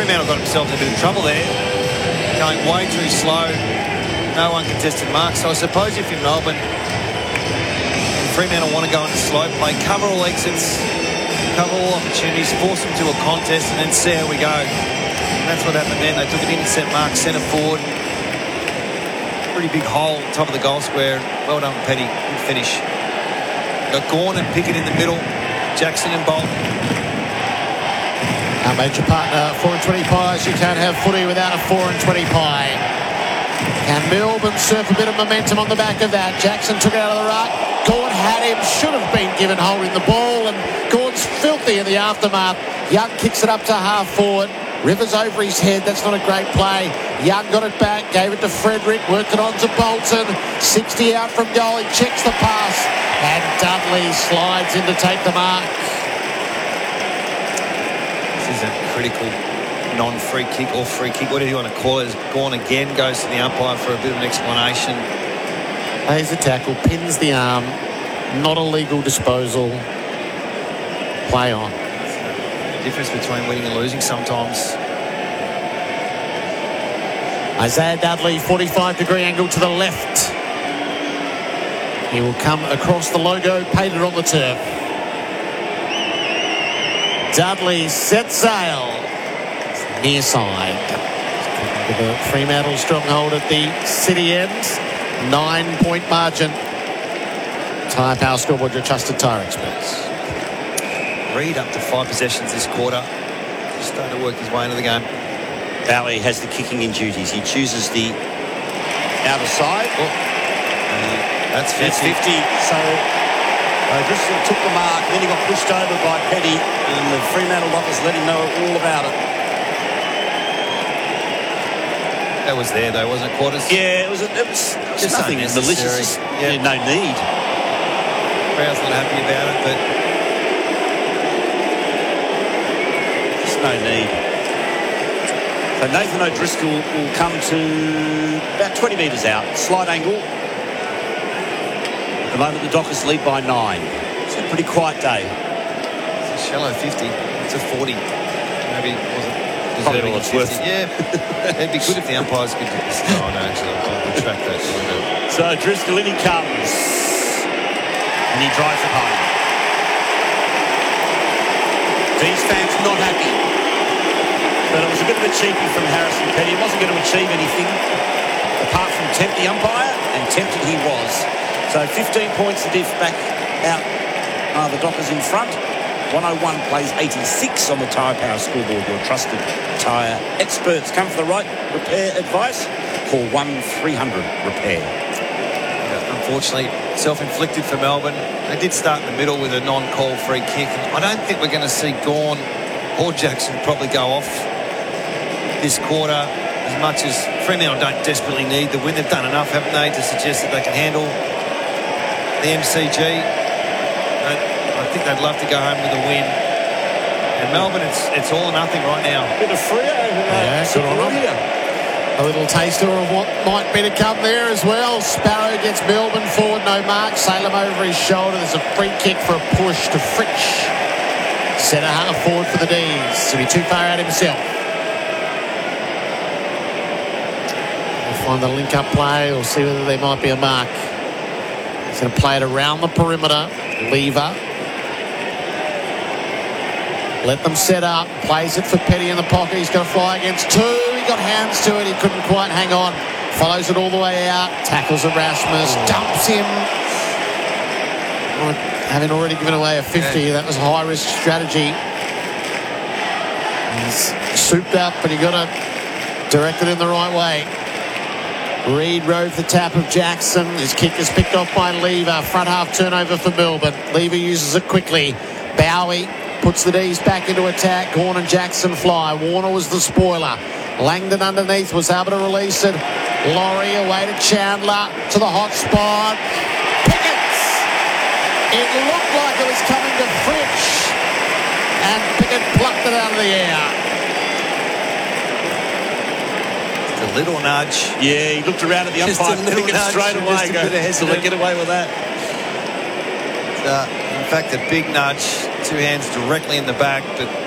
Fremantle got himself in a bit of trouble there, going way too slow, no uncontested marks. So I suppose if you're Melbourne, Fremantle want to go into slow play, cover all exits, cover all opportunities, force them to a contest, and then see how we go. And that's what happened then. They took an intercept mark, centre forward. Pretty big hole, top of the goal square. Well done, Petty. Good finish. Got Gawn and Pickett in the middle. Jackson and Bolt. Our major partner, 4 and 20 Pies. You can't have footy without a 4 and 20 pie. Can Melbourne surf a bit of momentum on the back of that? Jackson took it out of the ruck. Gawn had him, should have been given holding the ball, and Gawn's filthy in the aftermath. Young kicks it up to half forward. Rivers over his head. That's not a great play. Young got it back, gave it to Frederick, worked it on to Bolton. 60 out from goal. He checks the pass, and Dudley slides in to take the mark. This is a critical non-free kick or free kick, whatever you want to call it. Gawn again goes to the umpire for a bit of an explanation. Pays the tackle, pins the arm. Not a legal disposal. Play on. The difference between winning and losing sometimes. Isaiah Dudley, 45-degree angle to the left. He will come across the logo painted on the turf. Dudley sets sail. Near side. With a Fremantle stronghold at the city end. 9-point margin. Tyre Power Scoreboard, your trusted tyre experts. Reid up to 5 possessions this quarter. Just starting to work his way into the game. Bowie has the kicking in duties. He chooses the outer side. That's 50. That's 50. So Driscoll took the mark. Then he got pushed over by Petty, and the Fremantle Dockers let him know all about it. That was there though, wasn't it, Quarters? Yeah, it was just nothing malicious. Yeah. No need. Crowd's not happy about it, but Just no need. So Nathan O'Driscoll will come to about 20 metres out. Slight angle. At the moment, the Dockers lead by 9. It's a pretty quiet day. it's a shallow 50. It's a 40. Maybe it wasn't Probably deserving all of it's 50. worth. Yeah. It'd be good if the umpires could do this. No, no, actually, I'll retract that. So Driscoll, in he comes. And he drives it home. These fans not happy. But it was a bit of a cheapie from Harrison Petty. He wasn't going to achieve anything apart from tempt the umpire, and tempted he was. So 15 points the diff back out. The Dockers in front. 101 plays 86 on the Tyre Power Scoreboard. Your trusted tyre experts. Come for the right repair advice. Call 1-300-REPAIR. Unfortunately, self-inflicted for Melbourne. They did start in the middle with a non-call free kick. I don't think we're going to see Gawn or Jackson probably go off this quarter as much as Fremantle don't desperately need the win. They've done enough, haven't they, to suggest that they can handle the MCG. I think they'd love to go home with a win. And Melbourne, it's all or nothing right now. Bit of Freo. Yeah, good on them. A little taster of what might be to come there as well. Sparrow gets Melbourne forward, no mark. Salem over his shoulder. There's a free kick for a push to Fritsch. Centre half forward for the D's. To be too far out himself. We'll find the link-up play. We'll see whether there might be a mark. He's going to play it around the perimeter. Lever. Let them set up. Plays it for Petty in the pocket. He's going to fly against 2. He got hands to it. He couldn't quite hang on. Follows it all the way out. Tackles Erasmus. Dumps him. Having already given away a 50, that was a high-risk strategy. He's souped up, but he got to direct it in the right way. Reid rode the tap of Jackson. His kick is picked off by Lever. Front half turnover for Melbourne. Lever uses it quickly. Bowie puts the D's back into attack. Gawn and Jackson fly. Warner was the spoiler. Langdon underneath was able to release it. Laurie away to Chandler to the hot spot. Pickett! It looked like it was coming to Fritsch. And Pickett plucked it out of the air. A little nudge. Yeah, he looked around at the umpire. Pickett straight away. So they get away with that. In fact, a big nudge. 2 hands directly in the back, but